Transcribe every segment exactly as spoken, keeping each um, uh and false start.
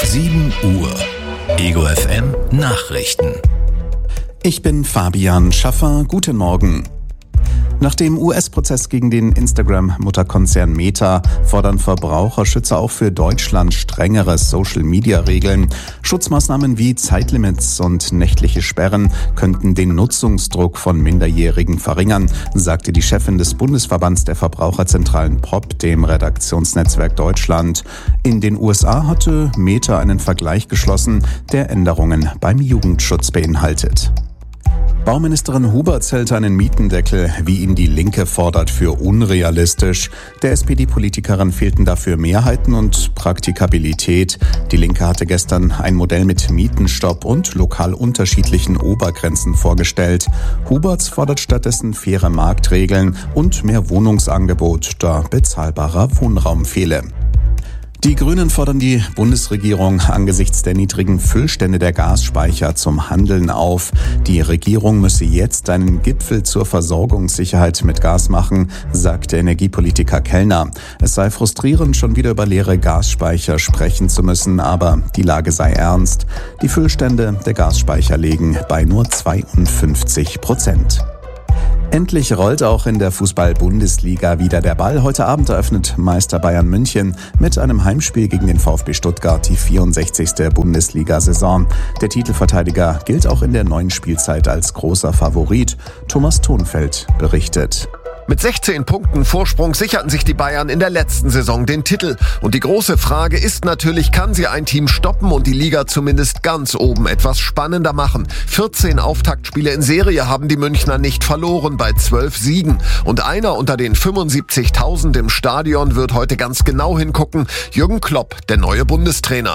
sieben Uhr. Ego F M Nachrichten. Ich bin Fabian Schaffer. Guten Morgen. Nach dem U S-Prozess gegen den Instagram-Mutterkonzern Meta fordern Verbraucherschützer auch für Deutschland strengere Social-Media-Regeln. Schutzmaßnahmen wie Zeitlimits und nächtliche Sperren könnten den Nutzungsdruck von Minderjährigen verringern, sagte die Chefin des Bundesverbands der Verbraucherzentralen P O P, dem Redaktionsnetzwerk Deutschland. In den U S A hatte Meta einen Vergleich geschlossen, der Änderungen beim Jugendschutz beinhaltet. Bauministerin Huberts hält einen Mietendeckel, wie ihn die Linke fordert, für unrealistisch. Der S P D-Politikerin fehlten dafür Mehrheiten und Praktikabilität. Die Linke hatte gestern ein Modell mit Mietenstopp und lokal unterschiedlichen Obergrenzen vorgestellt. Huberts fordert stattdessen faire Marktregeln und mehr Wohnungsangebot, da bezahlbarer Wohnraum fehle. Die Grünen fordern die Bundesregierung angesichts der niedrigen Füllstände der Gasspeicher zum Handeln auf. Die Regierung müsse jetzt einen Gipfel zur Versorgungssicherheit mit Gas machen, sagt der Energiepolitiker Kellner. Es sei frustrierend, schon wieder über leere Gasspeicher sprechen zu müssen, aber die Lage sei ernst. Die Füllstände der Gasspeicher liegen bei nur zweiundfünfzig Prozent. Endlich rollt auch in der Fußball-Bundesliga wieder der Ball. Heute Abend eröffnet Meister Bayern München mit einem Heimspiel gegen den VfB Stuttgart die vierundsechzigste Bundesliga-Saison. Der Titelverteidiger gilt auch in der neuen Spielzeit als großer Favorit. Thomas Thonfeld berichtet. Mit sechzehn Punkten Vorsprung sicherten sich die Bayern in der letzten Saison den Titel. Und die große Frage ist natürlich, kann sie ein Team stoppen und die Liga zumindest ganz oben etwas spannender machen? vierzehn Auftaktspiele in Serie haben die Münchner nicht verloren bei zwölf Siegen. Und einer unter den fünfundsiebzigtausend im Stadion wird heute ganz genau hingucken. Jürgen Klopp, der neue Bundestrainer.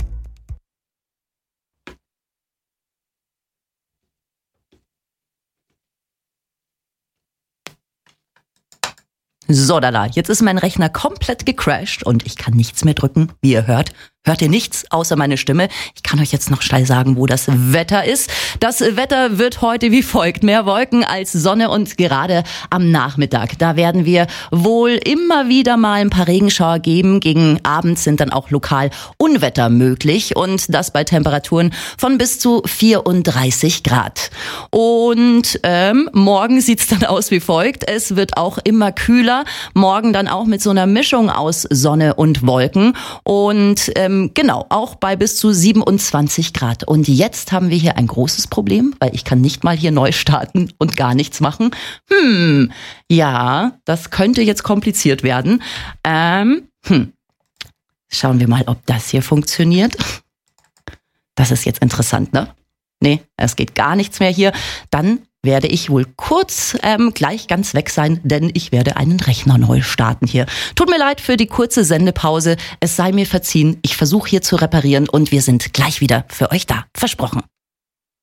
So, da, da. Jetzt ist mein Rechner komplett gecrashed und ich kann nichts mehr drücken, wie ihr hört. Hört ihr nichts außer meine Stimme? Ich kann euch jetzt noch schnell sagen, wo das Wetter ist. Das Wetter wird heute wie folgt. Mehr Wolken als Sonne und gerade am Nachmittag. Da werden wir wohl immer wieder mal ein paar Regenschauer geben. Gegen Abend sind dann auch lokal Unwetter möglich und das bei Temperaturen von bis zu vierunddreißig Grad. Und ähm, morgen sieht's dann aus wie folgt. Es wird auch immer kühler. Morgen dann auch mit so einer Mischung aus Sonne und Wolken. Und ähm, genau, auch bei bis zu siebenundzwanzig Grad. Und jetzt haben wir hier ein großes Problem, weil ich kann nicht mal hier neu starten und gar nichts machen. Hm, ja, das könnte jetzt kompliziert werden. Ähm, hm. Schauen wir mal, ob das hier funktioniert. Das ist jetzt interessant, ne? Nee, es geht gar nichts mehr hier. Dann werde ich wohl kurz ähm, gleich ganz weg sein, denn ich werde einen Rechner neu starten hier. Tut mir leid für die kurze Sendepause. Es sei mir verziehen. Ich versuche hier zu reparieren und wir sind gleich wieder für euch da. Versprochen.